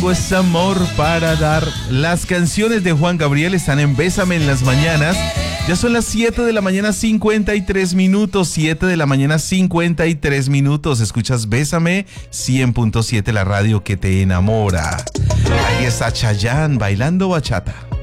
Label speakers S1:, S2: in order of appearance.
S1: tengo es amor para dar. Las canciones de Juan Gabriel están en Bésame en las mañanas. Ya son las 7 de la mañana 53 minutos. 7 de la mañana 53 minutos. Escuchas Bésame 100.7, la radio que te enamora. Ahí está Chayanne bailando bachata.